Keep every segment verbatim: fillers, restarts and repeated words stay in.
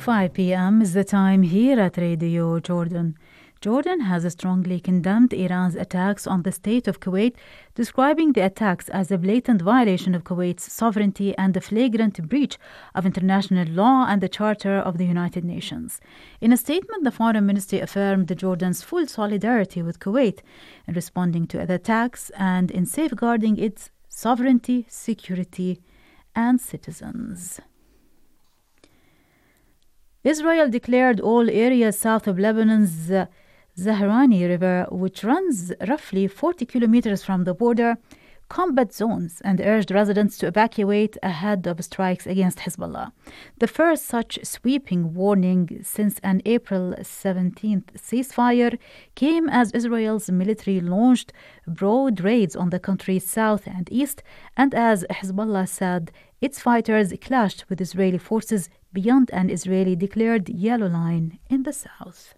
five p.m. is the time here at Radio Jordan. Jordan has strongly condemned Iran's attacks on the state of Kuwait, describing the attacks as a blatant violation of Kuwait's sovereignty and a flagrant breach of international law and the Charter of the United Nations. In a statement, the Foreign Ministry affirmed Jordan's full solidarity with Kuwait in responding to the attacks and in safeguarding its sovereignty, security, and citizens. Israel declared all areas south of Lebanon's uh, Zahrani River, which runs roughly forty kilometers from the border, combat zones and urged residents to evacuate ahead of strikes against Hezbollah. The first such sweeping warning since an April seventeenth ceasefire came as Israel's military launched broad raids on the country's south and east, and as Hezbollah said its fighters clashed with Israeli forces beyond an Israeli-declared yellow line in the south.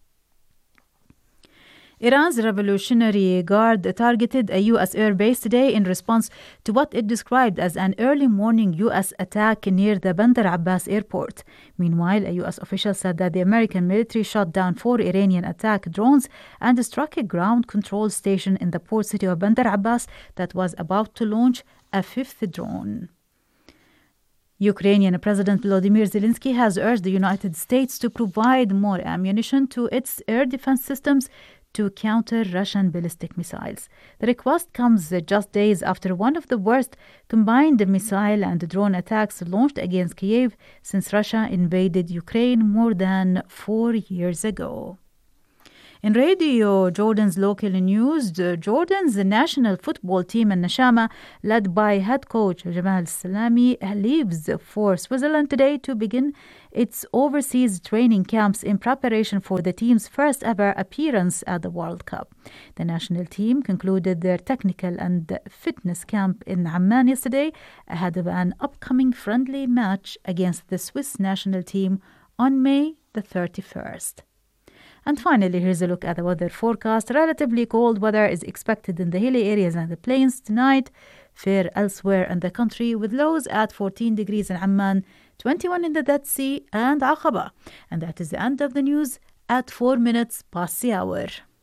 Iran's Revolutionary Guard targeted a U S airbase today in response to what it described as an early morning U S attack near the Bandar Abbas airport. Meanwhile, a U S official said that the American military shot down four Iranian attack drones and struck a ground control station in the port city of Bandar Abbas that was about to launch a fifth drone. Ukrainian President Volodymyr Zelensky has urged the United States to provide more ammunition to its air defense systems to counter Russian ballistic missiles. The request comes just days after one of the worst combined missile and drone attacks launched against Kiev since Russia invaded Ukraine more than four years ago. In Radio Jordan's local news, Jordan's national football team Al-Nashama, led by head coach Jamal Salami, leaves for Switzerland today to begin its overseas training camps in preparation for the team's first ever appearance at the World Cup. The national team concluded their technical and fitness camp in Amman yesterday ahead of an upcoming friendly match against the Swiss national team on May the thirty-first. And finally, here's a look at the weather forecast. Relatively cold weather is expected in the hilly areas and the plains tonight. Fair elsewhere in the country with lows at fourteen degrees in Amman, twenty-one in the Dead Sea and Aqaba. And that is the end of the news at four minutes past the hour.